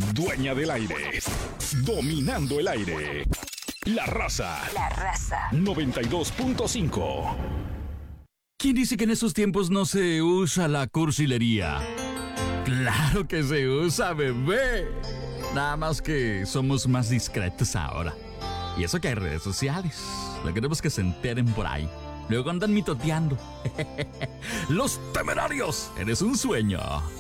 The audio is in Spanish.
Dueña del aire. Dominando el aire. La Raza. 92.5. ¿Quién dice que en esos tiempos no se usa la cursilería? ¡Claro que se usa, bebé! Nada más que somos más discretos ahora. Y eso que hay redes sociales. Lo queremos que se enteren por ahí. Luego andan mitoteando. ¡Los Temerarios! ¡Eres un sueño!